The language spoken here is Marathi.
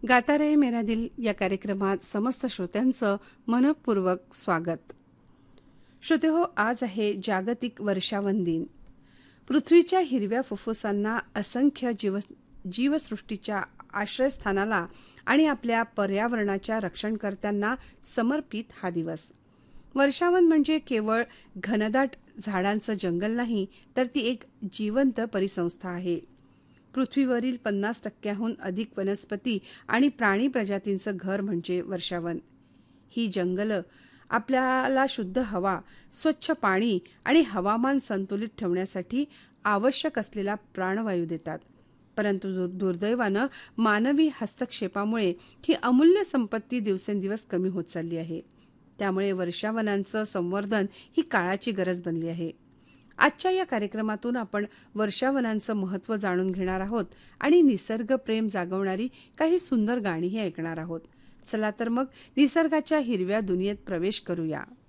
गाता रहे मेरा दिल या कार्यक्रमात समस्त श्रोत्यांचं मनपूर्वक स्वागत. श्रोतेहो, आज आहे जागतिक वर्षावन दिन. पृथ्वीच्या हिरव्या फुफ्फुसांना, असंख्य जीवसृष्टीच्या आश्रयस्थानाला आणि आपल्या पर्यावरणाच्या रक्षणकर्त्यांना समर्पित हा दिवस. वर्षावन म्हणजे केवळ घनदाट झाडांचं जंगल नाही, तर ती एक जिवंत परिसंस्था आहे. पृथ्वीवरील 50% अधिक वनस्पती आणि प्राणी प्रजातींचं घर म्हणजे वर्षावन. ही जंगलं आपल्याला शुद्ध हवा, स्वच्छ पाणी आणि हवामान संतुलित ठेवण्यासाठी आवश्यक असलेला प्राणवायू देतात. परंतु दुर्दैवानं मानवी हस्तक्षेपामुळे ही अमूल्य संपत्ती दिवसेंदिवस कमी होत चालली आहे. त्यामुळे वर्षावनांचं संवर्धन ही काळाची गरज बनली आहे. आजच्या या कार्यक्रमातून आपण वर्षावनांचं महत्त्व जाणून घेणार आहोत आणि निसर्ग प्रेम जागवणारी काही सुंदर गाणीही ऐकणार आहोत. चला तर मग निसर्गाच्या हिरव्या दुनियेत प्रवेश करूया.